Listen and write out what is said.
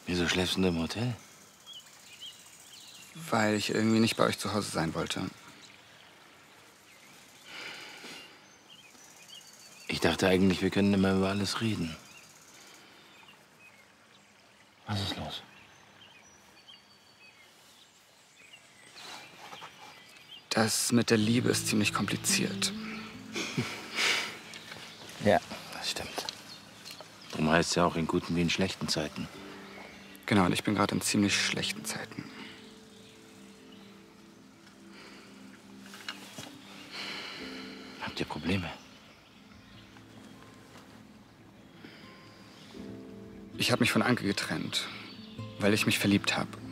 Wieso schläfst du denn im Hotel? Weil ich irgendwie nicht bei euch zu Hause sein wollte. Ich dachte eigentlich, wir können immer über alles reden. Was ist los? Das mit der Liebe ist ziemlich kompliziert. Ja, das stimmt. Darum heißt es ja auch in guten wie in schlechten Zeiten. Genau, und ich bin gerade in ziemlich schlechten Zeiten. Habt ihr Probleme? Ich habe mich von Anke getrennt, weil ich mich verliebt habe.